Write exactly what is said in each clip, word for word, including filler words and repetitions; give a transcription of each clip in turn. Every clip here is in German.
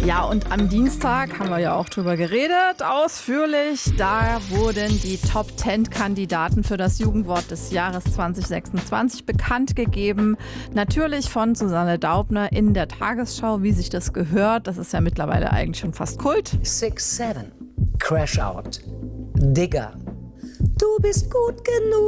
Ja, und am Dienstag haben wir ja auch drüber geredet, ausführlich. Da wurden die Top zehn Kandidaten für das Jugendwort des Jahres zwanzig sechsundzwanzig bekannt gegeben. Natürlich von Susanne Daubner in der Tagesschau, wie sich das gehört. Das ist ja mittlerweile eigentlich schon fast Kult. six seven, Crash Out, Digger, du bist gut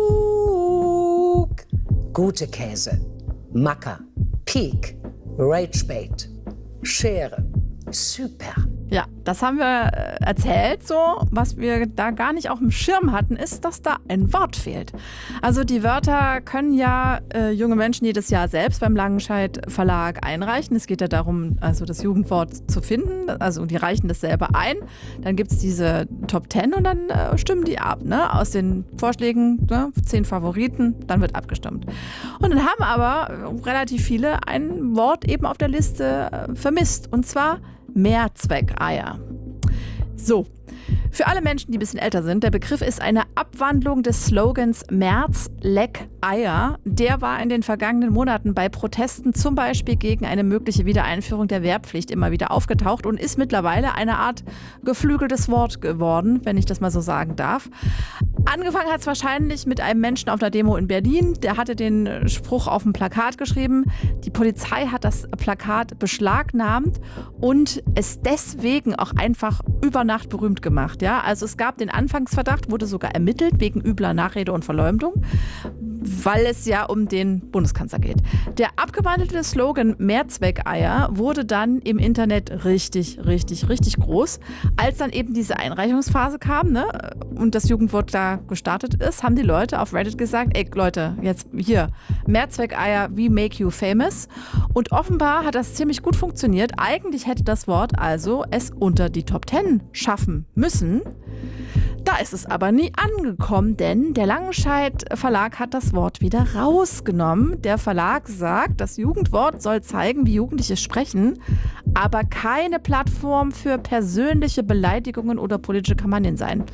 genug, gute Käse, Macker, Peak, Ragebait, Schere, super. Ja, das haben wir erzählt. So, was wir da gar nicht auf dem Schirm hatten, ist, dass da ein Wort fehlt. Also die Wörter können ja äh, junge Menschen jedes Jahr selbst beim Langenscheidt Verlag einreichen. Es geht ja darum, also das Jugendwort zu finden. Also die reichen das selber ein. Dann gibt es diese Top zehn und dann äh, stimmen die ab. Ne? Aus den Vorschlägen, ne? zehn Favoriten, dann wird abgestimmt. Und dann haben aber relativ viele ein Wort eben auf der Liste äh, vermisst. Und zwar Mehrzweckeier. So, für alle Menschen, die ein bisschen älter sind, der Begriff ist eine Abwandlung des Slogans März leck Eier. Der war in den vergangenen Monaten bei Protesten zum Beispiel gegen eine mögliche Wiedereinführung der Wehrpflicht immer wieder aufgetaucht und ist mittlerweile eine Art geflügeltes Wort geworden, wenn ich das mal so sagen darf. Angefangen hat es wahrscheinlich mit einem Menschen auf einer Demo in Berlin. Der hatte den Spruch auf dem Plakat geschrieben. Die Polizei hat das Plakat beschlagnahmt und es deswegen auch einfach über Nacht berühmt gemacht. Ja? Also es gab den Anfangsverdacht, wurde sogar ermittelt wegen übler Nachrede und Verleumdung, weil es ja um den Bundeskanzler geht. Der abgewandelte Slogan Mehrzweckeier wurde dann im Internet richtig, richtig, richtig groß. Als dann eben diese Einreichungsphase kam, ne, und das Jugendwort da gestartet ist, haben die Leute auf Reddit gesagt, ey Leute, jetzt hier, Mehrzweckeier, we make you famous. Und offenbar hat das ziemlich gut funktioniert. Eigentlich hätte das Wort also es unter die Top zehn schaffen müssen. Da ist es aber nie angekommen, denn der Langenscheidt Verlag hat das Wort wieder rausgenommen. Der Verlag sagt, das Jugendwort soll zeigen, wie Jugendliche sprechen, aber keine Plattform für persönliche Beleidigungen oder politische Kampagnen sein.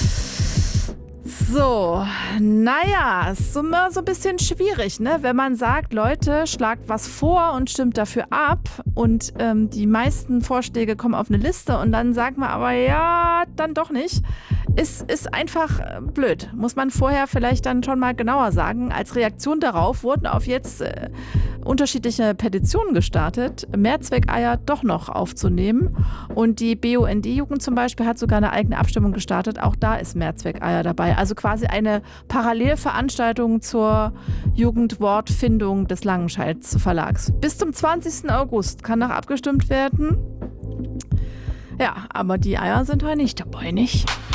So, naja, ist immer so ein bisschen schwierig, ne? Wenn man sagt, Leute, schlagt was vor und stimmt dafür ab und ähm, die meisten Vorschläge kommen auf eine Liste und dann sagt man aber, ja, dann doch nicht. Ist, ist einfach blöd. Muss man vorher vielleicht dann schon mal genauer sagen. Als Reaktion darauf wurden auf jetzt äh, unterschiedliche Petitionen gestartet, Mehrzweckeier doch noch aufzunehmen. Und die B U N D-Jugend zum Beispiel hat sogar eine eigene Abstimmung gestartet. Auch da ist Mehrzweckeier dabei. Also quasi eine Parallelveranstaltung zur Jugendwortfindung des Langenscheids Verlags. Bis zum zwanzigsten August kann noch abgestimmt werden. Ja, aber die Eier sind heute nicht dabei, nicht?